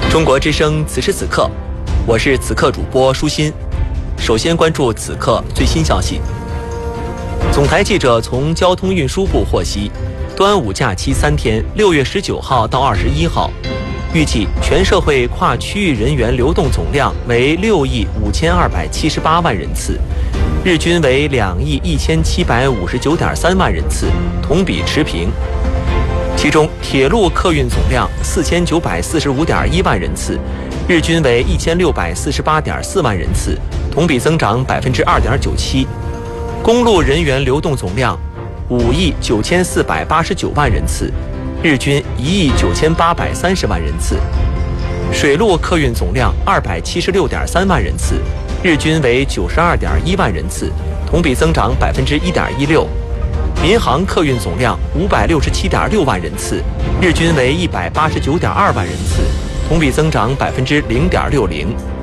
中国之声此时此刻，我是此刻主播舒心。首先关注此刻最新消息。总台记者从交通运输部获悉，端午假期3天，6月19号到21号，预计全社会跨区域人员流动总量为6亿5278万人次，日均为2亿1759.3万人次，同比持平。其中，铁路客运总量4945.1万人次，日均为1648.4万人次，同比增长2.97%。公路人员流动总量5亿9489万人次，日均1亿9830万人次。水路客运总量276.3万人次，日均为92.1万人次，同比增长1.16%。民航客运总量567.6万人次，日均为189.2万人次，同比增长0.60%。